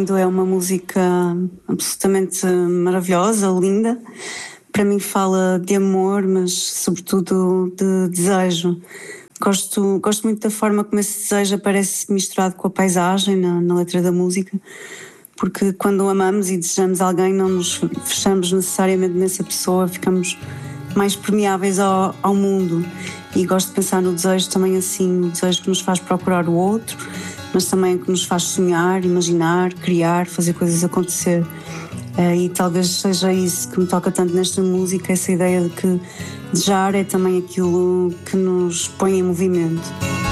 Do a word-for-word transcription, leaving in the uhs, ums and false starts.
ouvindo é uma música absolutamente maravilhosa, linda. Para mim fala de amor, mas sobretudo de desejo. Gosto, gosto muito da forma como esse desejo aparece misturado com a paisagem na, na letra da música, porque quando amamos e desejamos alguém não nos fechamos necessariamente nessa pessoa, ficamos mais permeáveis ao, ao mundo. E gosto de pensar no desejo também assim, o desejo que nos faz procurar o outro, mas também que nos faz sonhar, imaginar, criar, fazer coisas acontecer. E talvez seja isso que me toca tanto nesta música, essa ideia de que desejar é também aquilo que nos põe em movimento.